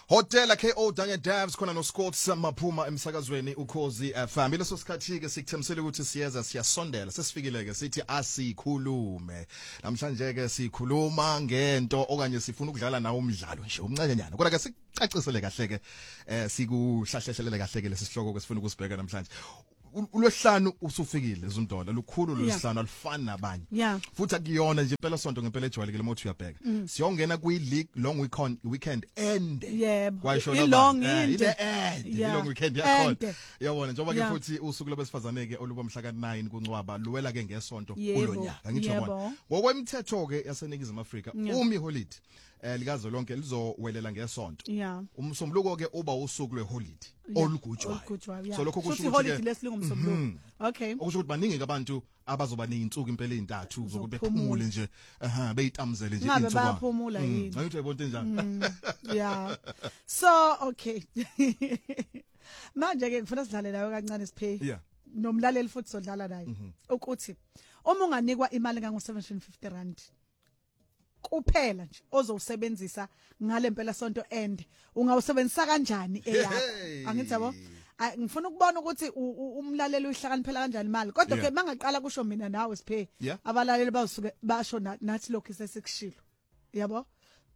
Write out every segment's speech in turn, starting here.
Hotel KO Danya Davs khona no Scott Maphuma emsakazweni ukhozi FM. Leso sikhathi ke sikuthemsela ukuthi siyeza siyasondela sesifikile ke sithi asikhulume. Namhlanje ke sikhuluma ngento okanye sifuna ukudlala nawo umdlalo nje umncanyanyana. Kodwa ke sicacisele kahle ke sikuhlahlelele kahle ke lesisihloko ke sifuna ukusibheka namhlanje. Ulwesihlanu usufikile Zundola lukhulu lwesihlanu alifani nabanye futhi akuyona nje impela sonto ngempela ejwayelekile mothi uyabheka siyongena kwi league long weekend end kwasho long weekend yakhona yabona njengoba ke futhi usuku lobesifazane ke oluba mhla ka9 kuNcwaba luwela ke ngesonto kulonyaka ngisho bona ngokwemithetho ke yaseNingizimu Afrika holiday likazo lonke lizowelela ngesonto umsombuluko ke uba usuku lweholiday olugujwayo so lokho kusho ukuthi holiday lesingumsombuluko okay okusho ukuthi baningi abantu abazoba nezinsuku impela ezintathu zokuthi bephumule nje beyitamzele nje insuku baphumula yini ngayithi uyibona njani so okay manje ke ngifuna sidlale nawe kancane siphe nomlaleli futhi sodlala naye ukuthi uma unganikwa imali ngango 750 rand kuphela nje ozowusebenzisa ngale mpela sonto end ungawusebenzisa kanjani eyakho angithi yabo ngifuna ukubona ukuthi umlaleli uyihlakaniphela kanjani imali kodwa ke mangaqala kusho mina nawe siphe abalaleli basuke basho nathi lokho sesikushilo yabo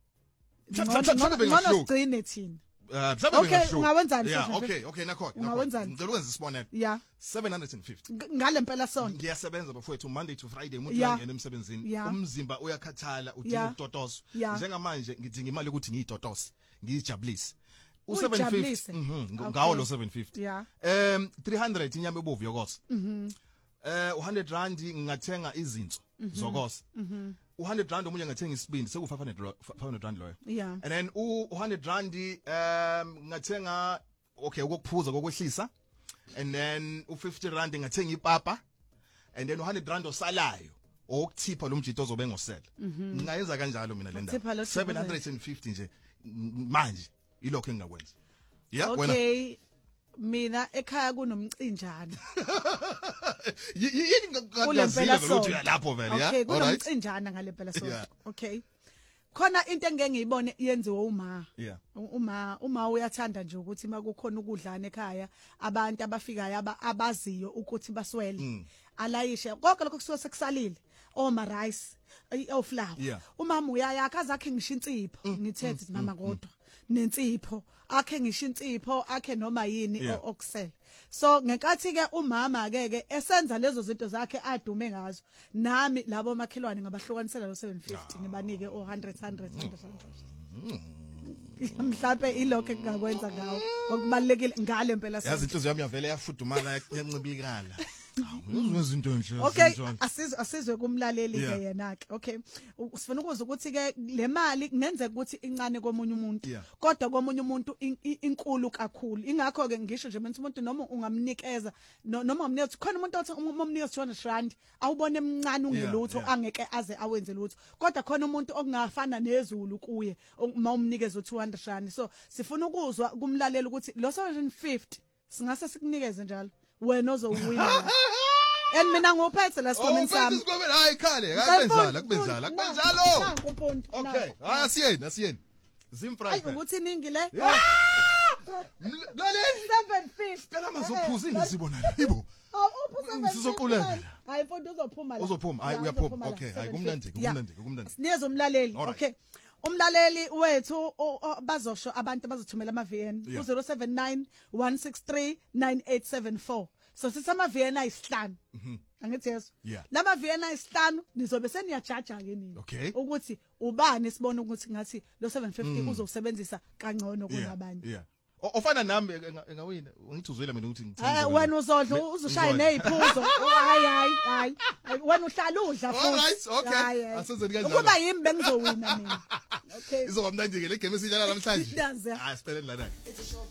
ngona sigcine thina okay ungawenzani okay nakho ngicela ukwenza isibonelo 750 ngale mpela sonto ngiyasebenza bafowethu Monday to Friday umuntu uyangena emsebenzini umzimba uyakhathala udinga ukutotoswa njengamanje ngidinga imali ukuthi ngiyitotose ngiyijabulise u750 ngawo lo 750 300 inyama ebovu yokosa 100 rand ngingathenga izinso zokosa 100 rand umunye ngathenga isibindi seku 500 rand loyo and then u100 rand ngathenga okay ukuphuza kokwehlisa and then u50 rand ngathenga ipapa and then u100 rand osalayo okuthipha lo mjito ozobe ngosela ngingayenza kanjalo mina le ndaba 750 nje manje ilokho engakwenza wena okay mina ekhaya kunomcinjana yini ngakazile ukuthi uyalapho vele okay kunomcinjana ngale phela so okay khona into engeke ngiyibone yenziwe uma uyathanda nje ukuthi makukhona ukudlana ekhaya abantu abafikayo abaziyo ukuthi baswele alayishe konke lokho kusuke sekusalile oma rice flour umama uyayakha zakhe ngisho insipho ngithethe mama kodwa nensipho akhe ngisho insipho akhe noma yini okusela so ngenkathi ke umama ke esenza lezo zinto zakhe adume ngazo nami labo makhelwane ngabahlukanisela lo 750 ngibanike o100 mhlawumbe ilokho engakwenza ngawo okubalekile ngale mpela yazi inhliziyo yami yavele yafudumala yancibilikala ngezinto nje okay asizwe kumlaleli ke yena ke okay sifuna ukuzwa ukuthi ke le mali kungenzeka ukuthi incane komunye umuntu kodwa komunye umuntu inkulu kakhulu ingakho ke ngisho nje manje umuntu noma ungamnikeza noma ungamnikeza khona umuntu othi umnikeza 200 rand awubone emncane ungelutho angeke aze awenze lutho kodwa khona umuntu okungafana nezulu kuye uma umnikeza 200 rand so sifuna ukuzwa kumlaleli ukuthi lo 750 singase sikunikeze njalo wena ozowina and mina ngophethe la sikhomeni sami hayi khale akubenzala okay asiyeni zimfry ukuthi iningi le laleli 750 phela mazophuza ngizibona yibo sizoqulela hayi mfowethu uzophuma hayi uyaphuma okay hayi kumnandi sineze umlaleli okay umlaleli wethu bazosho abantu bazothumela ama VN ku 0791639874 so sisama VN ayisihlanu angithi yeso lama VN ayisihlanu nizobe seniyajaja ke nini ukuthi ubani sibona ukuthi ngathi lo 750 uzosebenzisa kangcono kunabanye ofana nami engawina ngithi uzwela mina ukuthi ngithanda wena uzodla uzoshaya neziphuzo hayi wena uhlala udla futhi alright okay asenzeni kanjalo ukuba yimi bengizowina mina okay izoba mnandi ke le game esidlala namhlanje siphelele la nayo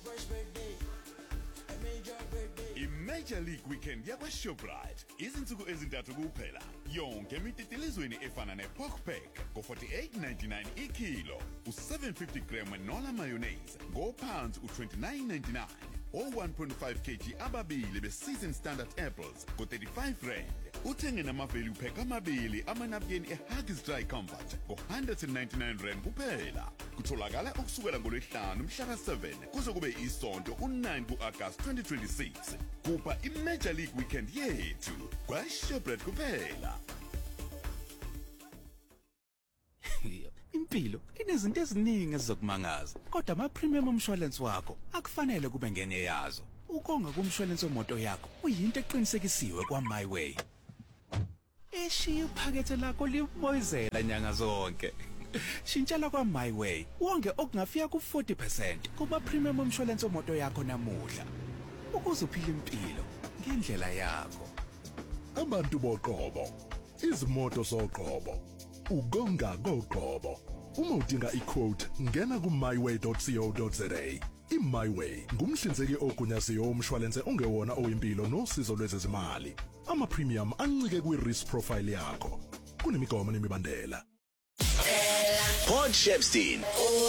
Major League Weekend yakwaShoprite izinsuku ezintathu kuphela yonke emititelezweni efana nepork pack ngo48.99 ikilo u750 gram wenola mayonnaise ngopounds u29.99 o1.5 kg ababili beseason standard apples ngo35 rand uthenge nama-value pack amabili amanapukeni eHuggies Dry Comfort ngo199 rand kuphela Kutholakala ukusukela ngoLwesihlanu mhla ka7 kuze kube isonto u9 kuAugust 2026. Kuba iMajor League Weekend yethu kwaShoprite kuphela. Impilo inezinto eziningi ezizokumangaza, kodwa ama-premium insurance wakho akufanele kube ngenye yazo. Ukonga kumshwalense wemoto yakho uyinto eqinisekisiwe kwaMyWay. Eshiya iphakethe lakho liboyizela nyanga zonke. Shintshela kwaMyWay wonke okungafika ku40% kuma-premium insurance wemoto yakho namuhla, ukuze uphile impilo ngendlela yakho. Abantu boqobo, izimoto zoqobo, ukonga koqobo. Uma udinga iquote, ngena ku myway.co.za. iMyWay ngumhlinzeki ogunyaziwe womshwalense ongewona oyimpilo nosizo lwezezimali. Ama-premium ancike kwi-risk profile yakho. Kunemigomo nemibandela. Pod Shepstein